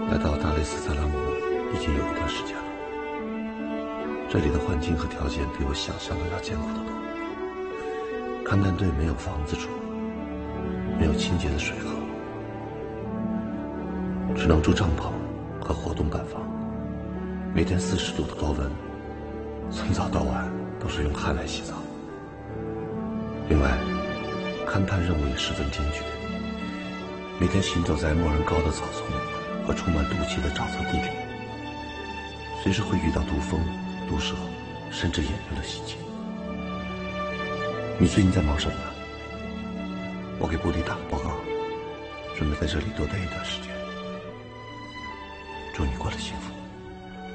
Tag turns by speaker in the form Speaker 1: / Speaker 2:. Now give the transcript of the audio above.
Speaker 1: 来到大雷斯萨拉姆已经有一段时间了，这里的环境和条件比我想象的要艰苦得多。勘探队没有房子住，没有清洁的水喝，只能住帐篷和活动板房，每天40度的高温，从早到晚都是用汗来洗澡。另外，勘探任务也十分艰巨，每天行走在莫人高的草丛和充满毒气的沼泽地里，随时会遇到毒蜂、毒蛇，甚至野人的袭击。你最近在忙什么呢？我给部里打个报告，准备在这里多待一段时间。祝你过得幸福。